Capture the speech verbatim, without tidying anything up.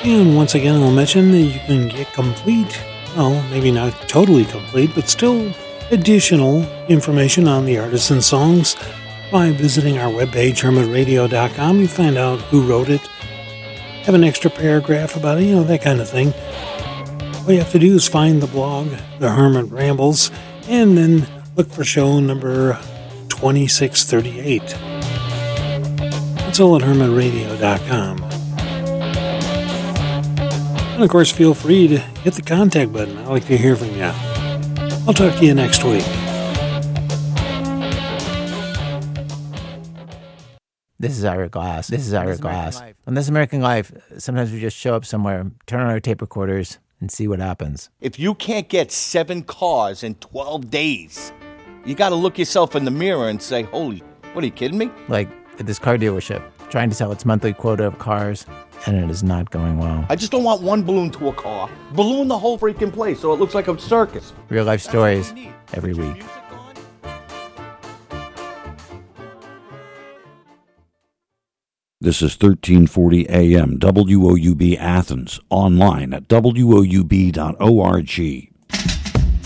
And once again, I'll mention that you can get complete, well, maybe not totally complete, but still additional information on the artists and songs by visiting our webpage, hermit radio dot com. You find out who wrote it, have an extra paragraph about it, you know, that kind of thing. All you have to do is find the blog, The Hermit Rambles, and then look for show number twenty-six thirty-eight. That's all at hermit radio dot com. And of course, feel free to hit the contact button. I'd like to hear from you. I'll talk to you next week. This is Ira Glass. This is Ira this Glass. On This American Life, sometimes we just show up somewhere, turn on our tape recorders, and see what happens. If you can't get seven cars in twelve days, you got to look yourself in the mirror and say, holy, what are you kidding me? Like at this car dealership, trying to sell its monthly quota of cars, and it is not going well. I just don't want one balloon to a car. Balloon the whole freaking place so it looks like a circus. Real life stories every week. This is thirteen forty A M W O U B Athens, online at W O U B dot org.